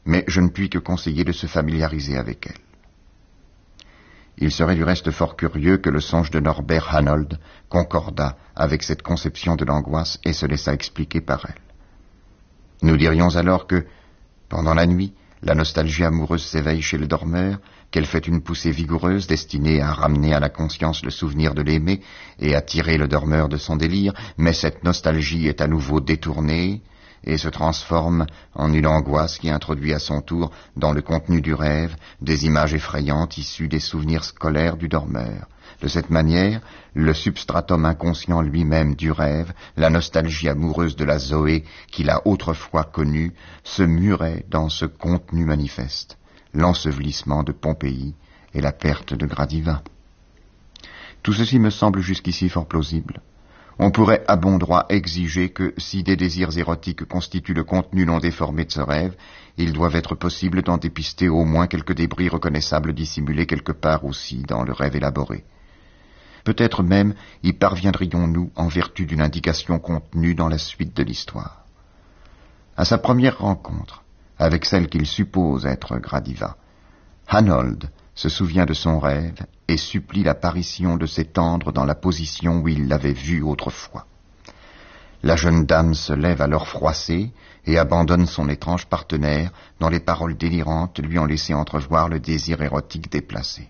mais je ne puis que conseiller de se familiariser avec elle. Il serait du reste fort curieux que le songe de Norbert Hanold concordât avec cette conception de l'angoisse et se laissât expliquer par elle. Nous dirions alors que, pendant la nuit, la nostalgie amoureuse s'éveille chez le dormeur, qu'elle fait une poussée vigoureuse destinée à ramener à la conscience le souvenir de l'aimer et à tirer le dormeur de son délire, mais cette nostalgie est à nouveau détournée et se transforme en une angoisse qui introduit à son tour dans le contenu du rêve des images effrayantes issues des souvenirs scolaires du dormeur. De cette manière, le substratum inconscient lui-même du rêve, la nostalgie amoureuse de la Zoé qu'il a autrefois connue, se murait dans ce contenu manifeste, l'ensevelissement de Pompéi et la perte de Gradiva. Tout ceci me semble jusqu'ici fort plausible. On pourrait à bon droit exiger que, si des désirs érotiques constituent le contenu non déformé de ce rêve, il doit être possible d'en dépister au moins quelques débris reconnaissables dissimulés quelque part aussi dans le rêve élaboré. Peut-être même y parviendrions-nous en vertu d'une indication contenue dans la suite de l'histoire. À sa première rencontre, avec celle qu'il suppose être Gradiva, Hanold se souvient de son rêve et supplie l'apparition de s'étendre dans la position où il l'avait vue autrefois. La jeune dame se lève alors froissée et abandonne son étrange partenaire dont les paroles délirantes lui ont laissé entrevoir le désir érotique déplacé.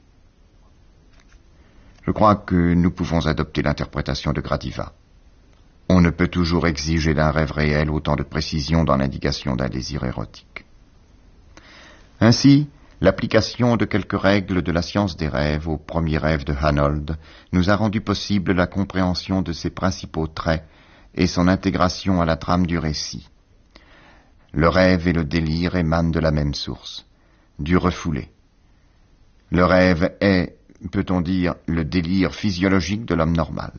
Je crois que nous pouvons adopter l'interprétation de Gradiva. On ne peut toujours exiger d'un rêve réel autant de précision dans l'indication d'un désir érotique. Ainsi, l'application de quelques règles de la science des rêves au premier rêve de Hanold nous a rendu possible la compréhension de ses principaux traits et son intégration à la trame du récit. Le rêve et le délire émanent de la même source, du refoulé. Le rêve est, peut-on dire, le délire physiologique de l'homme normal.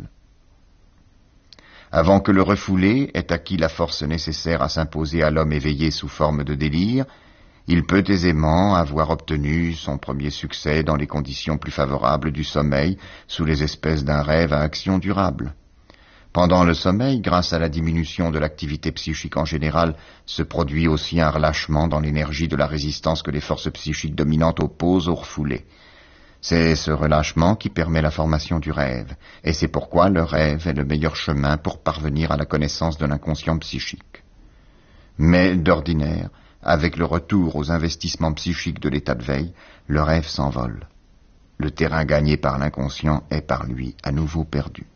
Avant que le refoulé ait acquis la force nécessaire à s'imposer à l'homme éveillé sous forme de délire, il peut aisément avoir obtenu son premier succès dans les conditions plus favorables du sommeil, sous les espèces d'un rêve à action durable. Pendant le sommeil, grâce à la diminution de l'activité psychique en général, se produit aussi un relâchement dans l'énergie de la résistance que les forces psychiques dominantes opposent au refoulé. C'est ce relâchement qui permet la formation du rêve, et c'est pourquoi le rêve est le meilleur chemin pour parvenir à la connaissance de l'inconscient psychique. Mais, d'ordinaire, avec le retour aux investissements psychiques de l'état de veille, le rêve s'envole. Le terrain gagné par l'inconscient est par lui à nouveau perdu.